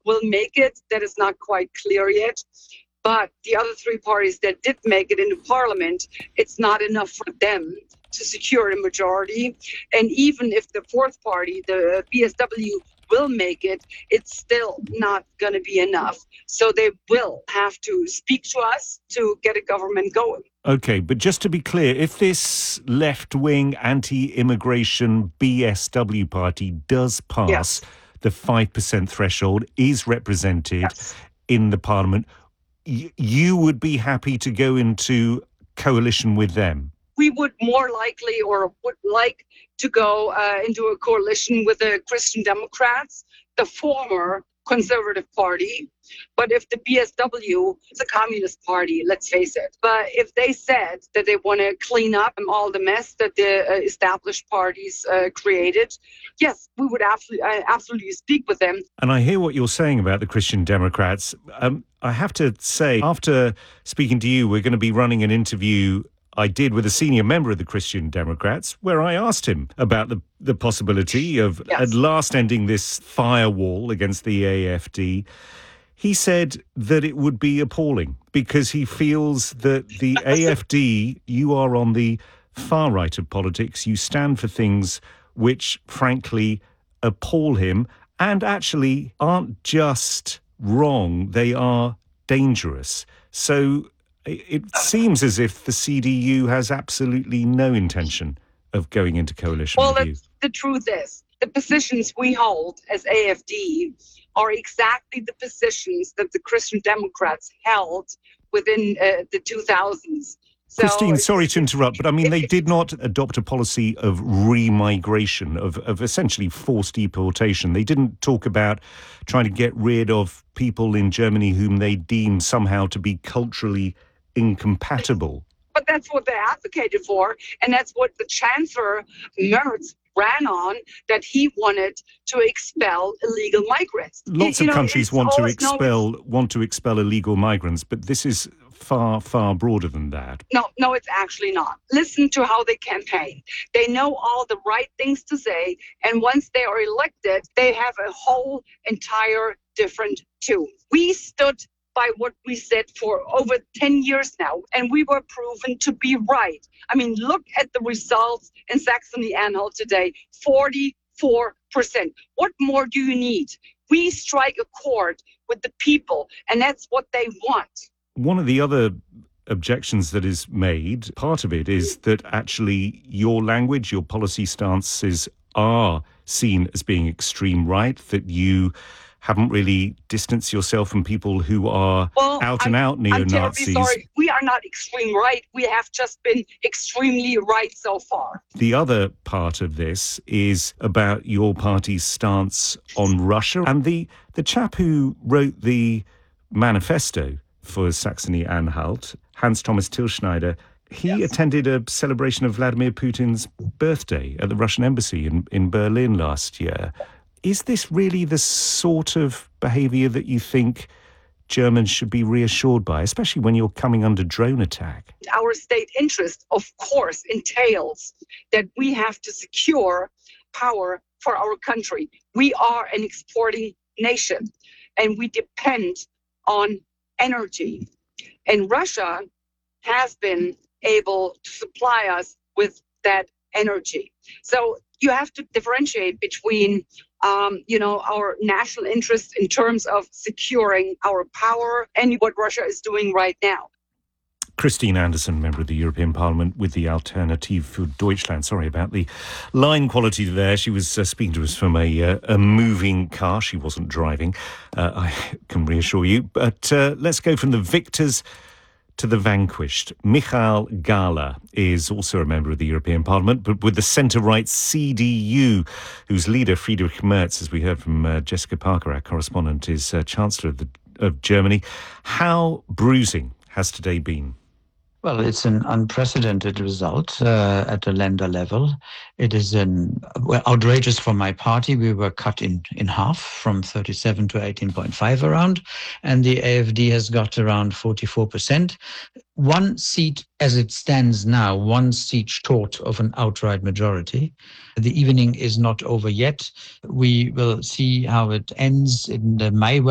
will make it. That is not quite clear yet. But the other three parties that did make it into parliament, it's not enough for them to secure a majority. And even if the fourth party, the BSW, will make it, it's still not going to be enough. So they will have to speak to us to get a government going. Okay, but just to be clear, if this left-wing anti-immigration BSW party does pass the 5% threshold, is represented in the parliament, you would be happy to go into coalition with them? We would more likely or would like to go into a coalition with the Christian Democrats, the former Conservative Party. But if the BSW is a communist party, let's face it. But if they said that they want to clean up all the mess that the established parties created, yes, we would absolutely speak with them. And I hear what you're saying about the Christian Democrats. I have to say, after speaking to you, we're going to be running an interview I did with a senior member of the Christian Democrats, where I asked him about the possibility of at last ending this firewall against the AfD. He said that it would be appalling because he feels that the AfD, you are on the far right of politics. You stand for things which, frankly, appall him and actually aren't just wrong, they are dangerous. So it seems as if the CDU has absolutely no intention of going into coalition with you. The truth is, the positions we hold as AfD are exactly the positions that the Christian Democrats held within the 2000s. So, Christine, sorry to interrupt, but I mean, they did not adopt a policy of remigration, of essentially forced deportation. They didn't talk about trying to get rid of people in Germany whom they deemed somehow to be culturally incompatible. But that's what they advocated for, and that's what the Chancellor Merz ran on, that he wanted to expel illegal migrants. Lots of countries want to expel illegal migrants, but this is far, far broader than that. No, it's actually not. Listen to how they campaign. They know all the right things to say, and once they are elected, they have a whole entire different tune. We stood by what we said for over 10 years now, and we were proven to be right. I mean, look at the results in Saxony-Anhalt today, 44%. What more do you need? We strike a chord with the people, and that's what they want. One of the other objections that is made, part of it is that actually your language, your policy stances are seen as being extreme right, that you haven't really distanced yourself from people who are out-and-out neo-Nazis. I'm terribly sorry. We are not extreme right. We have just been extremely right so far. The other part of this is about your party's stance on Russia. And the chap who wrote the manifesto for Saxony-Anhalt, Hans-Thomas Tilschneider, he attended a celebration of Vladimir Putin's birthday at the Russian embassy in Berlin last year. Is this really the sort of behaviour that you think Germans should be reassured by, especially when you're coming under drone attack? Our state interest, of course, entails that we have to secure power for our country. We are an exporting nation, and we depend on energy. And Russia has been able to supply us with that energy. So you have to differentiate between our national interest in terms of securing our power and what Russia is doing right now. Christine Anderson, member of the European Parliament with the Alternative für Deutschland. Sorry about the line quality there. She was speaking to us from a moving car. She wasn't driving, I can reassure you. But let's go from the victors to the vanquished. Michael Gahler is also a member of the European Parliament, but with the centre-right CDU, whose leader, Friedrich Merz, as we heard from Jessica Parker, our correspondent, is Chancellor of Germany. How bruising has today been? Well, it's an unprecedented result at the Länder level. It is outrageous for my party. We were cut in half from 37 to 18.5 around, and the AfD has got around 44%. One seat, as it stands now, one seat short of an outright majority. The evening is not over yet. We will see how it ends in the May